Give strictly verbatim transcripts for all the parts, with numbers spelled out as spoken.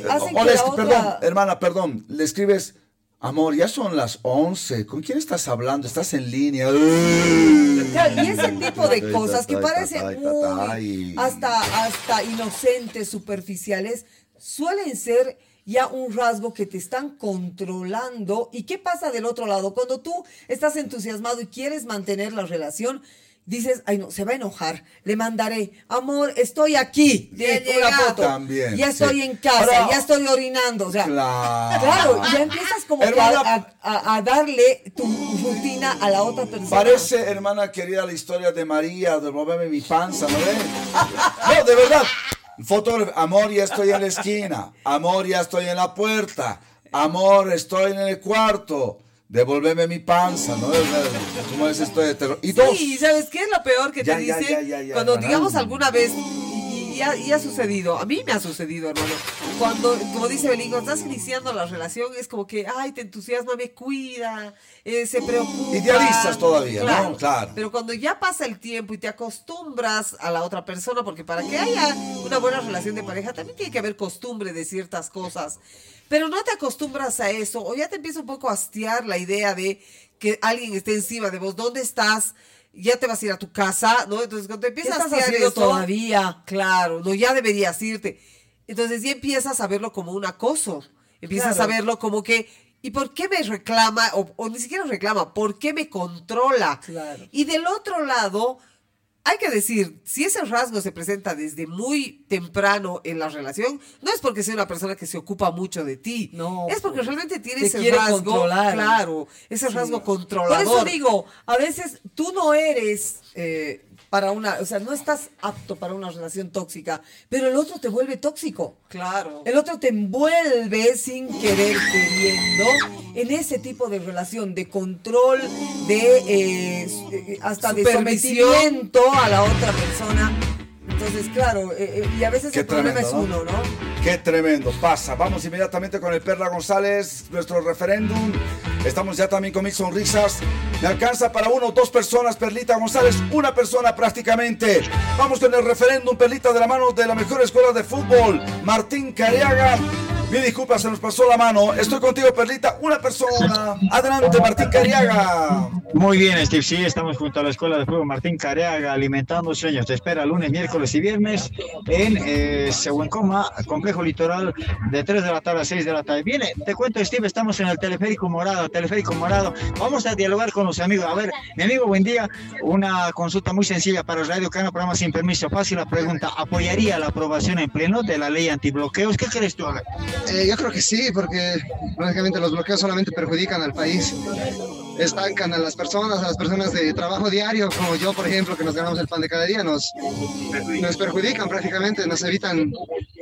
hacen o que le la escri- otra... Perdón, hermana, perdón. Le escribes, amor, ya son las once. ¿Con quién estás hablando? ¿Estás en línea? Claro, y ese tipo de cosas que parecen Tatay, muy tatay. hasta, hasta inocentes, superficiales, suelen ser ya un rasgo que te están controlando. ¿Y qué pasa del otro lado? Cuando tú estás entusiasmado y quieres mantener la relación, dices, ay no, se va a enojar, le mandaré, amor, estoy aquí, Sí, de una foto, también, ya estoy sí. en casa, Pero- ya estoy orinando, o sea, Claro. claro, ya empiezas como que Hermana- a, a- a darle tu rutina a la otra persona. Parece, hermana querida, la historia de María, de moverme mi panza, ¿no ves? No, de verdad. Fotógrafo, amor, ya estoy en la esquina. Amor, ya estoy en la puerta. Amor, estoy en el cuarto. Devuélveme mi panza, ¿no? ¿Cómo es esto de terror? Y dos. Sí, ¿sabes qué es lo peor que Ya, te ya, dice? ya, ya, ya, Cuando hermano. digamos alguna vez, y, y ha, y ha sucedido, a mí me ha sucedido, hermano, cuando, como dice Belín, cuando estás iniciando la relación, es como que, ay, te entusiasma, me cuida, eh, se preocupa. Idealizas todavía, claro, ¿no? Claro. Pero cuando ya pasa el tiempo y te acostumbras a la otra persona, porque para que haya una buena relación de pareja, también tiene que haber costumbre de ciertas cosas. Pero no te acostumbras a eso, o ya te empieza un poco a hastiar la idea de que alguien esté encima de vos. ¿Dónde estás? Ya te vas a ir a tu casa, ¿no? Entonces, cuando te empiezas a hastiar eso, todavía? claro, no, ya deberías irte. Entonces, ya empiezas a verlo como un acoso. Empiezas Claro. a verlo como que, ¿y por qué me reclama? O, o ni siquiera reclama, ¿por qué me controla? Claro. Y del otro lado, hay que decir, si ese rasgo se presenta desde muy temprano en la relación, no es porque sea una persona que se ocupa mucho de ti. No, es porque pues, realmente tiene te ese quiere rasgo, controlar. claro, ese rasgo Por controlador. eso digo, a veces tú no eres eh, para una, o sea, no estás apto para una relación tóxica, pero el otro te vuelve tóxico. Claro. El otro te envuelve sin querer queriendo en ese tipo de relación, de control, de eh, eh, hasta de Supervisión. sometimiento a la otra persona. Entonces, claro, eh, eh, y a veces Qué el problema es tremendo, uno, ¿no? ¿no? Qué tremendo. Pasa. Vamos inmediatamente con el Perla González, nuestro referéndum. Estamos ya también con mil sonrisas. Me alcanza para uno o dos personas, Perlita González. Una persona prácticamente. Vamos con el referéndum, Perlita, de la mano de la mejor escuela de fútbol, Martín Careaga. Mi disculpa, se nos pasó la mano. Estoy contigo, Perlita. Una persona. Adelante, Martín Careaga. Muy bien, Steve, sí, estamos junto a la Escuela de Fútbol Martín Careaga, alimentando sueños. Te espera lunes, miércoles y viernes en eh, Sehuencoma, Complejo Litoral, de tres de la tarde a seis de la tarde. Viene, te cuento, Steve, estamos en el Teleférico Morado, Teleférico Morado. Vamos a dialogar con los amigos. A ver, mi amigo, buen día. Una consulta muy sencilla para Radio Cana, programa sin permiso. Fácil la pregunta. ¿Apoyaría la aprobación en pleno de la ley antibloqueos? ¿Qué crees tú? A ver. Eh, yo creo que sí, porque lógicamente los bloqueos solamente perjudican al país, estancan a las personas, a las personas de trabajo diario, como yo, por ejemplo, que nos ganamos el pan de cada día, nos, nos perjudican prácticamente, nos evitan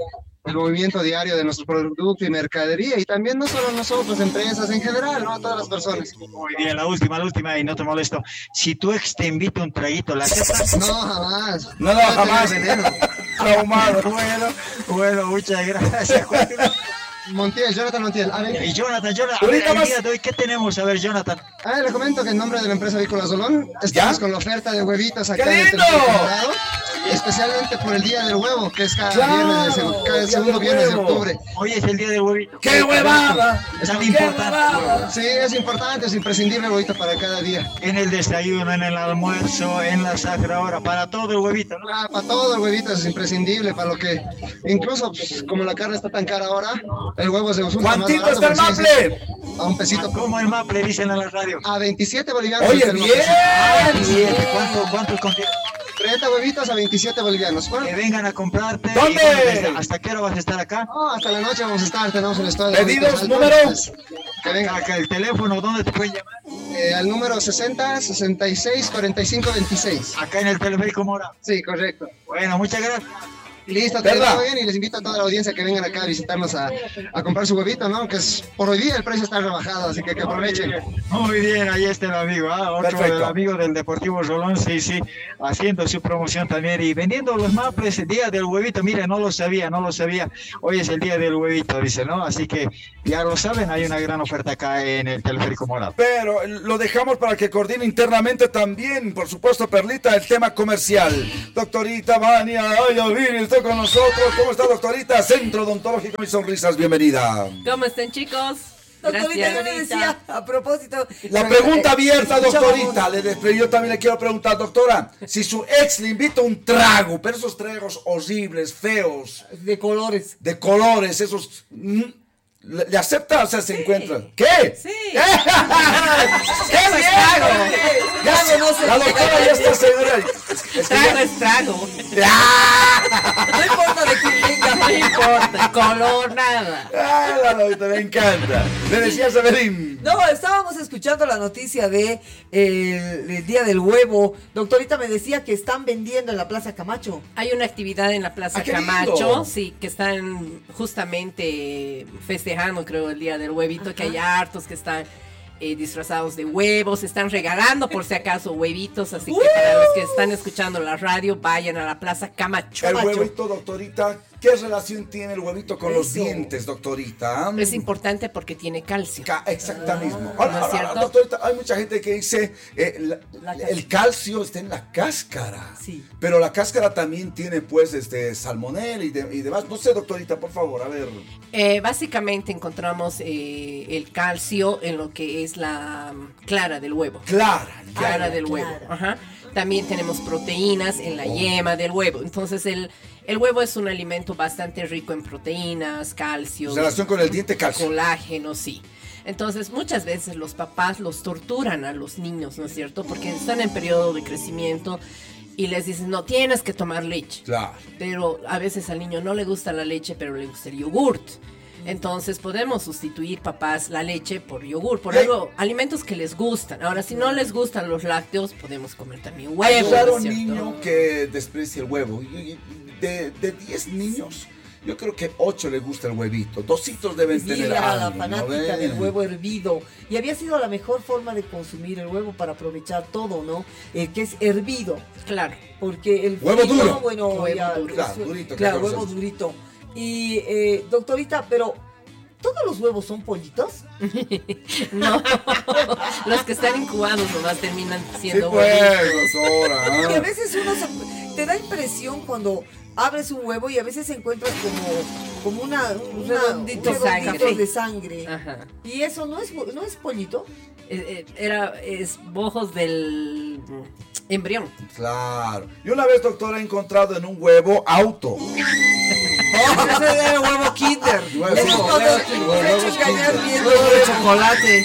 el movimiento diario de nuestro producto y mercadería, y también no solo nosotros, empresas en general, no todas las personas. Muy bien, la última, la última, y no te molesto. Si tu ex te invita un traguito, ¿la aceptas? No, jamás. No, no, jamás. Veneno. Traumado. Bueno, bueno, muchas gracias. Montiel, Jonathan Montiel. A ver, Y Jonathan, Jonathan, a ver, el día de hoy, ¿qué tenemos? A ver, Jonathan. a ver, le comento que en nombre de la empresa Avícola Solón estamos ¿Ya? con la oferta de huevitos acá ¡Qué en el lindo! Teleférico Morado, especialmente por el Día del Huevo, que es cada, Claro, viernes de seg- cada Día segundo del viernes de huevo. octubre. Hoy es el día del huevito. ¡Qué huevada! Es tan ¡Qué importante. huevada! Sí, es importante, es imprescindible el huevito para cada día. En el desayuno, en el almuerzo, en la sacra hora, para todo el huevito, ¿no? Ah, para todo el huevito es imprescindible, para lo que incluso pues, como la carne está tan cara ahora, el huevo se usa más ¿Cuántito barato, está el por así maple? decirlo, a un pesito. Como el maple dicen en la radio. A veintisiete bolivianos. Oye, está el bien. maplecito. Siete, ¿cuánto, cuántos contiene? treinta huevitos a veintisiete bolivianos. Bueno, Que vengan a comprarte. ¿Dónde? Y bueno, desde- ¿hasta qué hora vas a estar acá? no, hasta la noche vamos a estar, tenemos un estudio de Pedidos, huevitos altos, número. pues, que venga Acá el teléfono, ¿dónde te pueden llamar? eh, al número sesenta, sesenta y seis, cuarenta y cinco, veintiséis. Acá en el Teleférico Mora. Sí, correcto. Bueno, muchas gracias. Listo, te ¿Verdad? muy bien y les invito a toda la audiencia que vengan acá a visitarnos a, a comprar su huevito, ¿no? Que es, por hoy día el precio está rebajado, así que que aprovechen. Muy bien, ahí está el amigo, ¿ah? Otro Perfecto. del amigo del Deportivo Rolón, sí, sí, haciendo su promoción también y vendiendo los maples, el día del huevito, mire, no lo sabía, no lo sabía, hoy es el día del huevito, dice, ¿no? Así que ya lo saben, hay una gran oferta acá en el Teleférico Morado. Pero lo dejamos para que coordine internamente también, por supuesto, Perlita, el tema comercial. Doctorita Vania, ay, David, estoy contacto con nosotros. ¿Cómo está, doctorita? Centro Odontológico Mis Sonrisas, bienvenida. ¿Cómo están, chicos? Doctorita, yo le decía, a propósito... La pregunta abierta, doctorita. Le, le, yo también le quiero preguntar, doctora, si su ex le invita un trago, pero esos tragos horribles, feos, de colores. de colores, esos... mm, ¿Le, le acepta o sea, se encuentra? ¿Qué? Sí. ¿Qué? ¡Qué bien! Ya se- no se la doctora ya está segura. Es que Trago ya- es trago. ¡Ah! No importa de quién venga. No importa, color, nada. ¡Ah, la doctora, me encanta! Le decía Severín. No, estábamos escuchando la noticia de eh, el Día del Huevo. Doctorita me decía que están vendiendo en la Plaza Camacho. Hay una actividad en la Plaza Ah, qué Camacho, lindo. sí, que están justamente festejando, creo, el Día del Huevito, que hay hartos que están eh, disfrazados de huevos, están regalando por si acaso huevitos, así que para los que están escuchando la radio, vayan a la Plaza Camacho. El Camacho. huevito, doctorita, ¿qué relación tiene el huevito con los Eso. dientes, doctorita? Es importante porque tiene calcio. Ca- Exactamente. Ahora, ¿no es ahora, cierto? doctorita, hay mucha gente que dice eh, la- La cáscara. el calcio está en la cáscara. Sí. Pero la cáscara también tiene, pues, este, salmonel y, de- y demás. No sé, doctorita, por favor, a ver. Eh, básicamente encontramos eh, el calcio en lo que es la mm, clara del huevo. Clara. Clara ya. del huevo. clara. Ajá. También tenemos proteínas en la yema del huevo. Entonces el, el huevo es un alimento bastante rico en proteínas, calcio, Relación con el diente, calcio. colágeno, sí. Entonces muchas veces los papás los torturan a los niños, ¿no es cierto? Porque están en periodo de crecimiento y les dicen, no, tienes que tomar leche. Claro. Pero a veces al niño no le gusta la leche, pero le gusta el yogurt. Entonces podemos sustituir, papás, la leche por yogur, por Hey. algo, alimentos que les gustan. Ahora, si no les gustan los lácteos, podemos comer también Hay huevos. raro ¿no es cierto? niño que desprecie el huevo. Y- y- De, de diez niños, yo creo que ocho le gusta el huevito. Dositos deben Y tener era la algo, ¿no fanática ven? del huevo hervido. Y había sido la mejor forma de consumir el huevo para aprovechar todo, ¿no? El que es hervido. Claro. Porque el Huevo frito, duro. bueno, Huevo ya- duro. Claro, eso- durito, Claro, catorce. huevo durito. Y, eh, doctorita, pero ¿todos los huevos son pollitos? No, los que están incubados nomás terminan Sí, siendo pues, huevitos. doctora. Porque a ah. veces uno se- te da impresión cuando abres un huevo y a veces encuentras como, como una, una redondito un de sangre. redondito de sangre. Ajá. Y eso no es, no es pollito. Eh, eh, Era, es bojos del mm, embrión. Claro. Y una vez, doctora, he encontrado en un huevo auto. Ese es el huevo Kinder. Huevo- Eso es cuando huevo- se huevos echa a engañar Kinder. viendo Huevo de huevo. chocolate.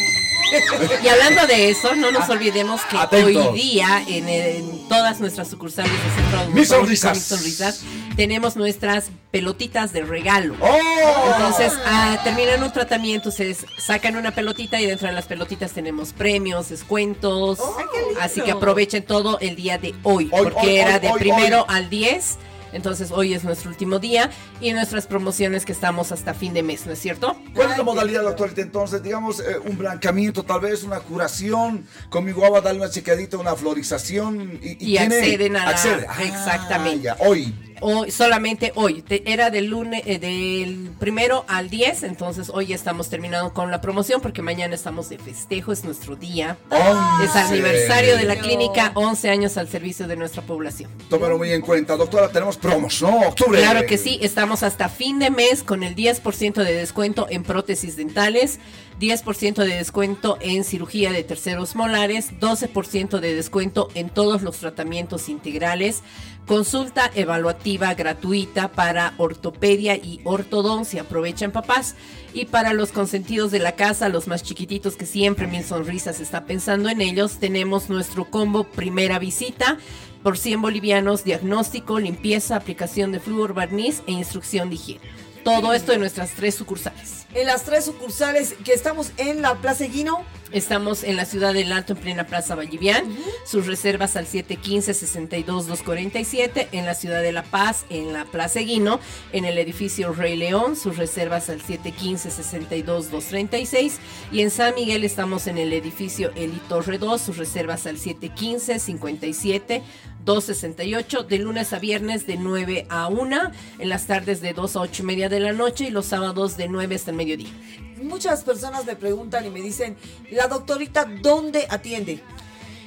Y hablando de eso, no nos olvidemos que Atentos. hoy día en, en todas nuestras sucursales de Centro Mis Odontológico, Sonrisas. Mis Sonrisas, tenemos nuestras pelotitas de regalo. ¡Oh! Entonces, ah, terminan un tratamiento, se sacan una pelotita y dentro de las pelotitas tenemos premios, descuentos. Oh, qué lindo. Así que aprovechen todo el día de hoy, Hoy, porque hoy, era hoy, de hoy, primero hoy. al diez. Entonces, hoy es nuestro último día y nuestras promociones que estamos hasta fin de mes, ¿no es cierto? ¿Cuál es la modalidad, doctorita? Entonces, digamos, eh, un blancamiento, tal vez una curación, con mi guava darle una checadita, una florización y, Y tiene- acceden a la- accede. Ah, exactamente. ya, hoy. Hoy, solamente hoy, Te- era del lunes, eh, del primero al diez, entonces hoy estamos terminando con la promoción porque mañana estamos de festejo, es nuestro día. Es once. aniversario de la clínica, once años al servicio de nuestra población. Tómalo muy en cuenta. Doctora, tenemos promos, ¿no? Octubre. Claro que sí, estamos hasta fin de mes con el diez por ciento de descuento en prótesis dentales, diez por ciento de descuento en cirugía de terceros molares, doce por ciento de descuento en todos los tratamientos integrales, consulta evaluativa gratuita para ortopedia y ortodoncia, aprovechen papás, y para los consentidos de la casa, los más chiquititos que siempre Mil Sonrisas está pensando en ellos, tenemos nuestro combo primera visita, por cien bolivianos, diagnóstico, limpieza, aplicación de flúor, barniz e instrucción de higiene. Todo esto en nuestras tres sucursales. En las tres sucursales que estamos en la Plaza Eguino. Estamos en la ciudad del Alto, en plena Plaza Vallivian. Sus reservas al siete uno cinco, seis dos, dos cuatro siete. En la ciudad de La Paz, en la Plaza Eguino. En el edificio Rey León, sus reservas al siete uno cinco, seis dos, dos tres seis. Y en San Miguel estamos en el edificio Eli Torre dos, sus reservas al siete uno cinco, cinco siete, dos seis ocho, de lunes a viernes de nueve a una, en las tardes de dos a ocho y media de la noche y los sábados de nueve hasta el mediodía. Muchas personas me preguntan y me dicen, la doctorita, ¿dónde atiende?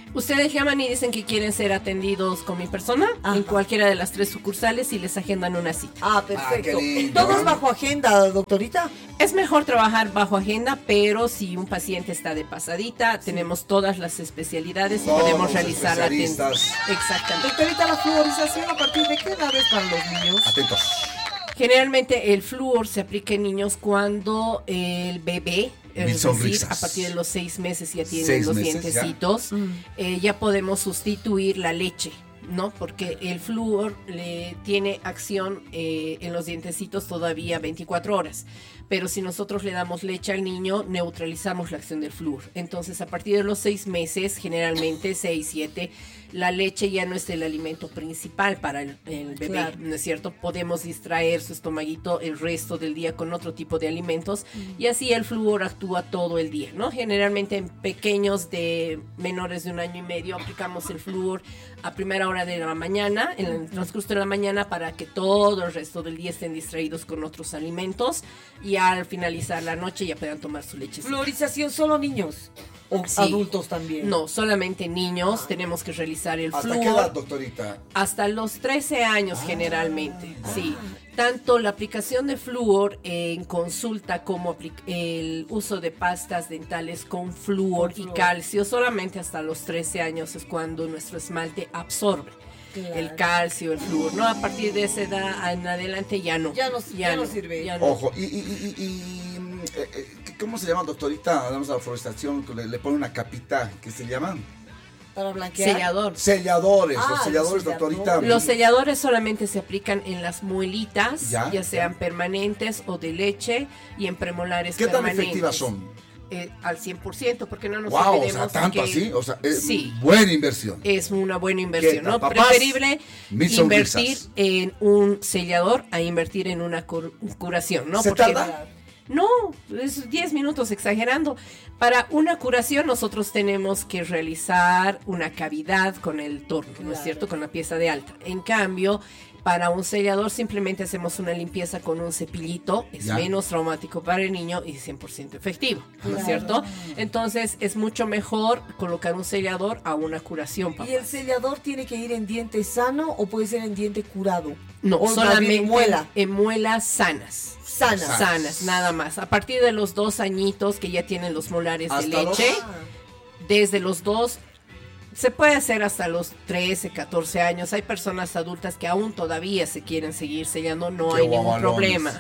Ustedes llaman y dicen que quieren ser atendidos con mi persona Ajá. en cualquiera de las tres sucursales y les agendan una cita. Ah, Ah, perfecto. qué lindo. ¿Todo es bajo agenda, doctorita? Es mejor trabajar bajo agenda, pero si un paciente está de pasadita, tenemos todas las especialidades y Todos podemos los realizar la atención. especialistas. Exactamente. Doctorita, la fluorización, ¿a partir de qué edad es para los niños? Atentos. Generalmente el flúor se aplica en niños cuando el bebé, Mil es decir, sonrisas. a partir de los seis meses ya tienen Seis los meses, ya. dientecitos, eh, ya podemos sustituir la leche, ¿no? Porque el flúor le tiene acción eh, en los dientecitos todavía veinticuatro horas. Pero si nosotros le damos leche al niño, neutralizamos la acción del flúor. Entonces, a partir de los seis meses, generalmente seis, siete, la leche ya no es el alimento principal para el, el bebé, Claro. ¿no es cierto? Podemos distraer su estomaguito el resto del día con otro tipo de alimentos y así el flúor actúa todo el día, ¿no? Generalmente en pequeños de menores de un año y medio aplicamos el flúor a primera hora de la mañana, en el transcurso de la mañana, para que todo el resto del día estén distraídos con otros alimentos y al finalizar la noche ya puedan tomar su leche. ¿Fluorización solo niños? ¿O Sí. adultos también? No, solamente niños tenemos que realizar el ¿Hasta flúor. qué edad, doctorita? Hasta los trece años generalmente, sí. Tanto la aplicación de flúor en consulta como apli- el uso de pastas dentales con flúor Con y flúor. calcio, solamente hasta los trece años es cuando nuestro esmalte absorbe Claro. el calcio, el flúor, ¿no? A partir de esa edad en adelante ya no. Ya no- ya no sirve. ya no. Ojo, y, y, y, y- y, mm, eh, eh, ¿cómo se llama, doctorita? Vamos a la florestación, que le, le pone una capita, ¿qué se llaman? ¿Para blanquear? Sellador. Selladores, Ah, los selladores, los doctorita. selladores. Los selladores solamente se aplican en las muelitas, Ya. ya, sean permanentes o de leche, y en premolares ¿Qué tan permanentes. efectivas son? Eh, al cien por ciento, porque no nos Wow, o olvidemos sea, tanto que así, o sea, es sí, buena inversión. es una buena inversión, ¿Qué tal, ¿no? papás? Preferible Mil invertir sonrisas. en un sellador a invertir en una cur- curación, ¿no? ¿Se Porque tarda? no, es diez minutos exagerando. Para una curación nosotros tenemos que realizar una cavidad con el torno, ¿no es cierto? Con la pieza de alta. En cambio, para un sellador simplemente hacemos una limpieza con un cepillito, es Ya. menos traumático para el niño y cien por ciento efectivo, ¿no es cierto? Entonces es mucho mejor colocar un sellador a una curación, papá. ¿Y el sellador tiene que ir en diente sano o puede ser en diente curado? No, O más solamente bien muela. en muelas sanas. Sana. Sanas. Sanas, nada más. A partir de los dos añitos que ya tienen los molares de ¿Hasta los? leche, desde los dos, se puede hacer hasta los trece, catorce años. Hay personas adultas que aún todavía se quieren seguir sellando, no Qué hay ningún guavalones. problema.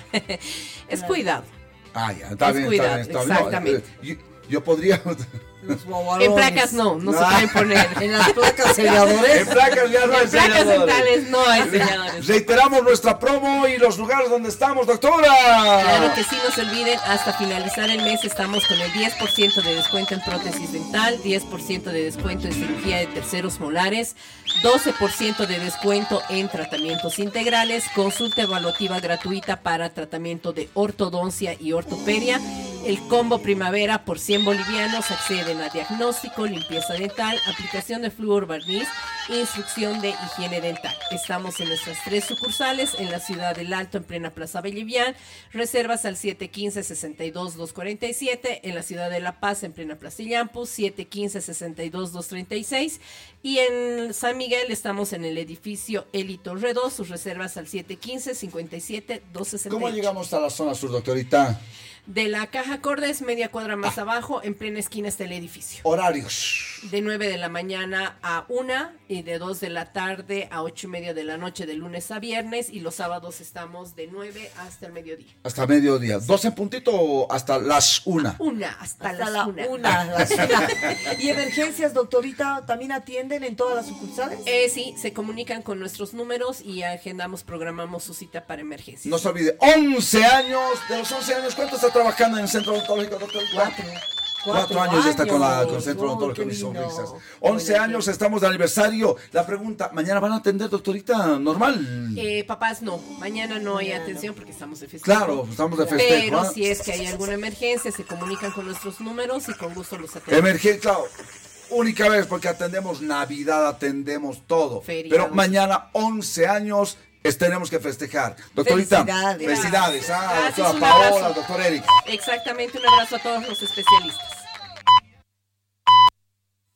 Es cuidado. Ah, ya, está Es bien, cuidado, está bien, está bien. No, exactamente. eh, yo, yo podría... Los guaguarones. En placas no, no se No. pueden poner. En las placas selladores. En placas ya no hay En placas selladores. dentales no hay selladores. Reiteramos nuestra promo y los lugares donde estamos, doctora. Claro que sí, no se olviden, hasta finalizar el mes estamos con el diez por ciento de descuento en prótesis dental, diez por ciento de descuento en cirugía de terceros molares, doce por ciento de descuento en tratamientos integrales, consulta evaluativa gratuita para tratamiento de ortodoncia y ortopedia, el combo primavera por cien bolivianos, acceden a diagnóstico, limpieza dental, aplicación de flúor barniz, instrucción de higiene dental. Estamos en nuestras tres sucursales, en la ciudad del Alto, en plena Plaza Bellivian, reservas al siete uno cinco, seis dos, dos cuatro siete, en la ciudad de La Paz, en plena Plaza Illampus, siete uno cinco, seis dos, dos tres seis, y en San Miguel estamos en el edificio Elito Redo, sus reservas al siete uno cinco, cinco siete, dos seis ocho. ¿Cómo llegamos a la zona sur, doctorita? De la Caja Cordes, media cuadra más abajo, en plena esquina está el edificio. Horarios. De nueve de la mañana a una y de dos de la tarde a ocho y media de la noche de lunes a viernes, y los sábados estamos de nueve hasta el mediodía. Hasta mediodía. ¿doce en puntito o hasta las una? Una, hasta, Hasta las la una. una. las una. ¿Y emergencias, doctorita, también atienden en todas las sucursales? Eh, sí, se comunican con nuestros números y agendamos, programamos su cita para emergencias. No se olvide, once años. De los once años, ¿cuánto está trabajando en el centro odontológico, doctor? Cuatro. Cuatro años ya está con, la, con el años. centro Oh, odontológico qué Mis lindo. Sonrisas. once años, estamos de aniversario. La pregunta, ¿mañana van a atender, doctorita, normal? Eh, papás, no, mañana no hay atención porque estamos de festejo. Claro, estamos de festejo. Pero ¿ah? si es que hay alguna emergencia, se comunican con nuestros números y con gusto los atendemos. Emergencia, claro. Única vez porque atendemos Navidad, atendemos todo. Feriados. Pero mañana, once años, es- tenemos que festejar. Doctorita, Felicidades. felicidades. Ah, Gracias, doctora un Paola, abrazo. doctor Eric. Exactamente, un abrazo a todos los especialistas.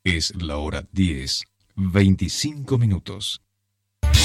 Es la hora diez, veinticinco minutos.